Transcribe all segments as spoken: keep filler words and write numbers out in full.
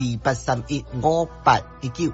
二八三一五八一九。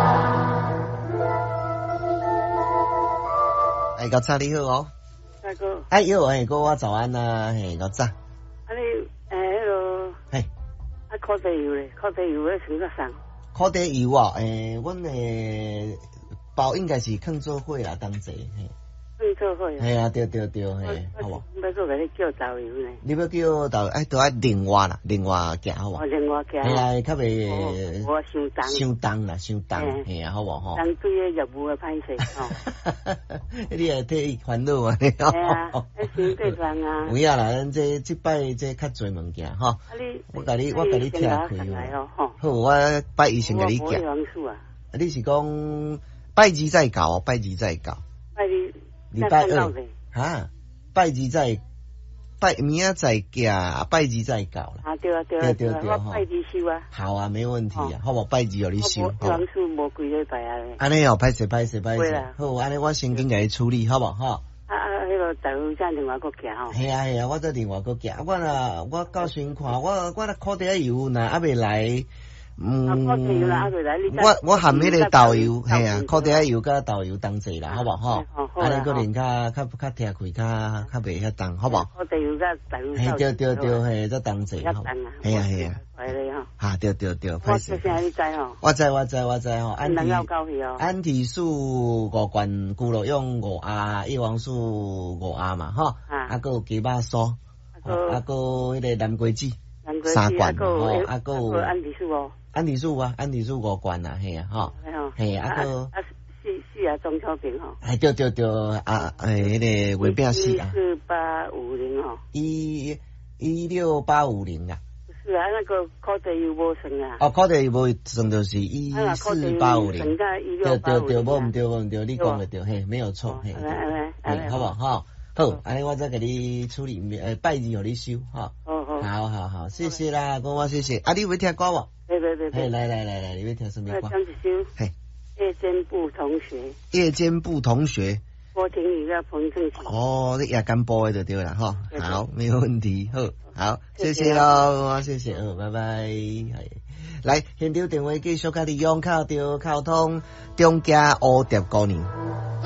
哎，高早你好哦。 大哥。 哎哟，哎哥，我早安啊，嘿，高早。 啊你诶，迄个。 嘿。 啊，烤地油咧，烤地油咧，算得上。 烤地油啊，诶，阮诶包应该是坑做伙啦，当济嘿。 坑做伙。 系啊，对对对，嘿，好无？ 要做给你叫导游呢？ 你要叫导游，哎，都要另外啦，另外行好无？ 哦，另外行。 系啊，较袂。 我伤重。 伤重啦，伤重，系啊，好无吼？ 人对个业务个歹势吼。 你系替烦恼啊？系啊，迄伤过人啊。 有影啦，咱这即摆这较侪物件吼。啊你，我甲你，我甲你听开哦。好，我拜一先甲你讲。啊，你是讲拜二再搞，拜二再搞。 拜二。 礼拜二。哈，拜二再。拜明仔再行，拜二再搞啦。 啊对啊对啊对啊，我拜二收啊。 好啊，没问题啊，好无拜二互你收。 我王叔无几礼拜啊。 安尼哦，歹势歹势歹势。好，安尼我先紧甲你处理，好无吼？ 啊啊，迄个导游再另外搁行吼。 系啊系啊，我再另外搁行。我若我到先看，我我若考第一油，若还未来。嗯，我我含迄个导游，系啊，考第一油甲导游同齐啦，好无吼？安尼个人较较较听开，较较袂遐重，好无？ 考第油甲导游。 嘿，对对对，嘿，则同齐吼。系啊系啊。 快咧吼。 哈，对对对， 歹势。我先你知吼。 我知我知我知吼。 安提安提素五罐，咕噜用五鸭，叶黄素五鸭嘛，吼。啊。啊，个有鸡巴酥，啊个迄个南瓜子。三罐吼，啊个有。 安提素哦。 安提素啊，安提素五罐啊，系啊，吼，系啊个。 啊四四啊中秋饼吼。 哎对对对，啊诶，迄个月饼四啊。 四八五零吼。 一一六八五零啊。 是啊，那个烤地油无算啊。 哦，烤地油无算就是一四八五零。对对对，无唔对无唔对，你讲的对，嘿，没有错，嘿，嘿，好不好？好，安尼我再给你处理，诶，拜二互你收，哈。哦哦。好好好，谢谢啦，讲我谢谢。啊，你要听歌无？ 对对对对。 来来来来，你要听什么歌？ 唱一首。嘿。夜间部同学。夜间部同学。 郭婷宇要彭正奇。 哦，你夜间播的就对了哈。好，没有问题。好，好，谢谢喽，谢谢，好，拜拜。来，现场电话继续甲你用靠着沟通，中家蝴蝶姑娘。